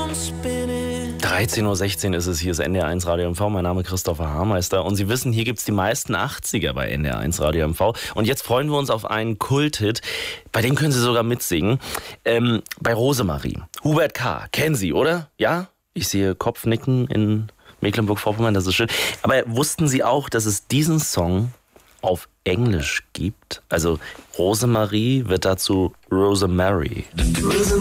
13:16 Uhr ist es, hier ist NDR1 Radio MV, mein Name ist Christopher Haarmeister und Sie wissen, hier gibt's die meisten 80er bei NDR1 Radio MV und jetzt freuen wir uns auf einen Kulthit, bei dem können Sie sogar mitsingen, bei Rosemarie. Hubert K., kennen Sie, oder? Ja? Ich sehe Kopfnicken in Mecklenburg-Vorpommern, das ist schön. Aber wussten Sie auch, dass es diesen Song auf Englisch gibt? Also Rosemarie wird dazu Rosemary.